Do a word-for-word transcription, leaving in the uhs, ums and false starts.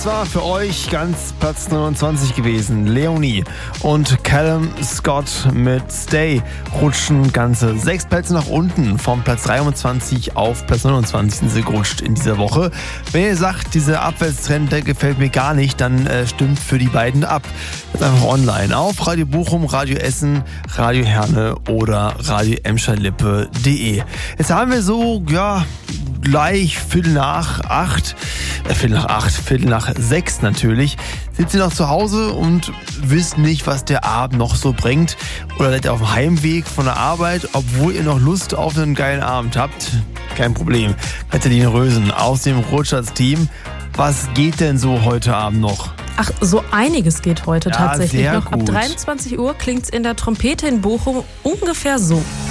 Das war für euch ganz Platz neunundzwanzig gewesen. Leonie und Callum Scott mit Stay rutschen ganze sechs Plätze nach unten. Vom Platz dreiundzwanzig auf Platz neunundzwanzig sind sie gerutscht in dieser Woche. Wenn ihr sagt, dieser Abwärtstrend, der gefällt mir gar nicht, dann äh, stimmt für die beiden ab. Jetzt einfach online auf Radio Bochum, Radio Essen, Radio Herne oder Radio Emscher Lippe punkt de. Jetzt haben wir so, ja, gleich Viertel nach acht, äh, Viertel nach acht, Viertel nach sechs natürlich, sitzt ihr noch zu Hause und wisst nicht, was der Abend noch so bringt, oder seid ihr auf dem Heimweg von der Arbeit, obwohl ihr noch Lust auf einen geilen Abend habt? Kein Problem. Katharina Rösen aus dem Rotschatz-Team. Was geht denn so heute Abend noch? Ach, so einiges geht heute ja, tatsächlich sehr noch. Ab gut. dreiundzwanzig Uhr klingt's in der Trompete in Bochum ungefähr so.